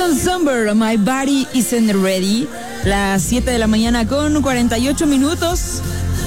Somber, My Body Isn't Ready. Las 7 de la mañana con 48 minutos.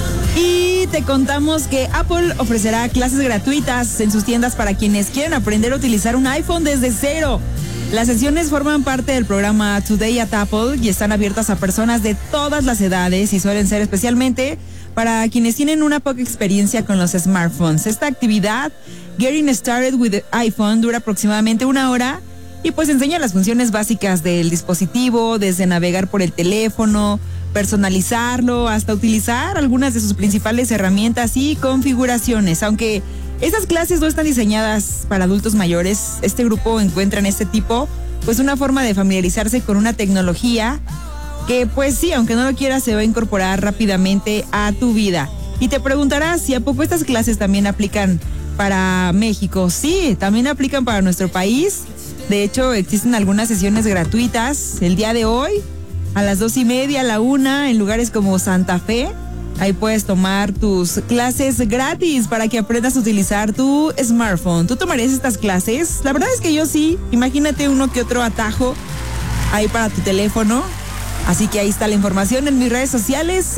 Y te contamos que Apple ofrecerá clases gratuitas en sus tiendas para quienes quieran aprender a utilizar un iPhone desde cero. Las sesiones forman parte del programa Today at Apple y están abiertas a personas de todas las edades y suelen ser especialmente para quienes tienen una poca experiencia con los smartphones. Esta actividad, Getting Started with the iPhone, dura aproximadamente 1 hora y pues enseña las funciones básicas del dispositivo, desde navegar por el teléfono, personalizarlo, hasta utilizar algunas de sus principales herramientas y configuraciones. Aunque estas clases no están diseñadas para adultos mayores, este grupo encuentra en este tipo pues una forma de familiarizarse con una tecnología que pues sí, aunque no lo quieras, se va a incorporar rápidamente a tu vida. Y te preguntarás si a poco estas clases también aplican para México. Sí, también aplican para nuestro país. De hecho, existen algunas sesiones gratuitas el día de hoy, a las 2:30, a la 1, en lugares como Santa Fe. Ahí puedes tomar tus clases gratis para que aprendas a utilizar tu smartphone. ¿Tú tomarías estas clases? La verdad es que yo sí. Imagínate uno que otro atajo ahí para tu teléfono. Así que ahí está la información en mis redes sociales,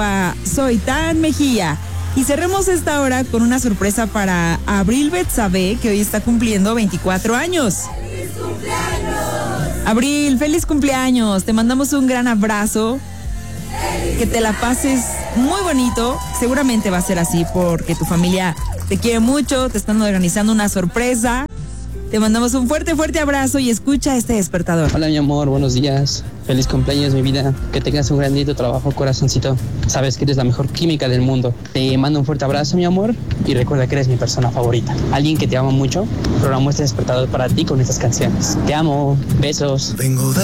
@soytanmejía. Y cerremos esta hora con una sorpresa para Abril Betsabe, que hoy está cumpliendo 24 años. ¡Feliz cumpleaños! Abril, feliz cumpleaños. Te mandamos un gran abrazo. Que te la pases muy bonito. Seguramente va a ser así porque tu familia te quiere mucho, te están organizando una sorpresa. Te mandamos un fuerte, fuerte abrazo y escucha este despertador. Hola, mi amor, buenos días. Feliz cumpleaños, mi vida. Que tengas un grandito trabajo, corazoncito. Sabes que eres la mejor química del mundo. Te mando un fuerte abrazo, mi amor. Y recuerda que eres mi persona favorita. Alguien que te ama mucho, programó este despertador para ti con estas canciones. Te amo. Besos.